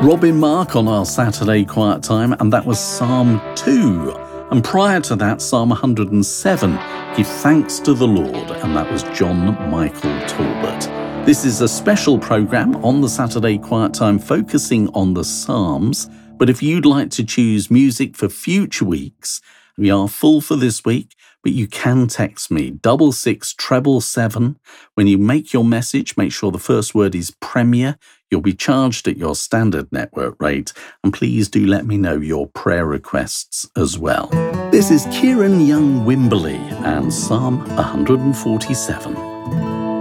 Robin Mark on our Saturday Quiet Time, and that was Psalm 2. And prior to that, Psalm 107, Give Thanks to the Lord, and that was John Michael Talbot. This is a special programme on the Saturday Quiet Time focusing on the Psalms, but if you'd like to choose music for future weeks, we are full for this week, but you can text me 66777. When you make your message, make sure the first word is Premier. You'll be charged at your standard network rate, and please do let me know your prayer requests as well. This is Kieran Young Wimberley and Psalm 147.